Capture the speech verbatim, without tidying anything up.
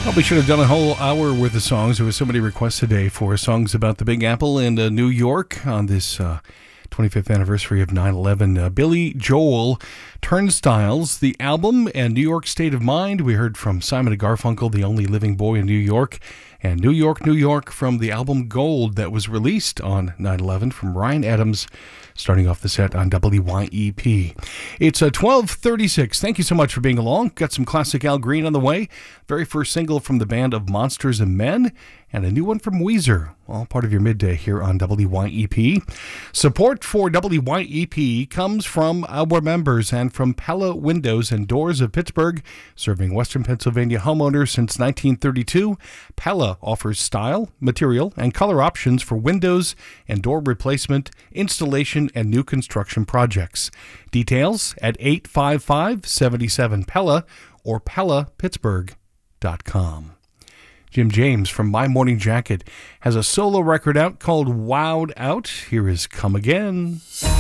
Probably should have done a whole hour worth of songs. There were so many requests today for songs about the Big Apple and uh, New York on this uh, twenty-fifth anniversary of nine eleven. Uh, Billy Joel, Turnstiles, the album, and New York State of Mind. We heard from Simon and Garfunkel, The Only Living Boy in New York, and New York, New York from the album Gold that was released on nine eleven from Ryan Adams, starting off the set on W Y E P. It's uh, twelve thirty-six. Thank you so much for being along. Got some classic Al Green on the way. Very first single from the band of Monsters and Men, and a new one from Weezer. All part of your midday here on W Y E P. Support for W Y E P comes from our members and from Pella Windows and Doors of Pittsburgh, serving Western Pennsylvania homeowners since nineteen thirty-two. Pella offers style, material, and color options for windows and door replacement, installation, and new construction projects. Details at eight five five, seven seven, Pella or Pella Pittsburgh dot com. Jim James from My Morning Jacket has a solo record out called Wowed Out. Here is Come Again.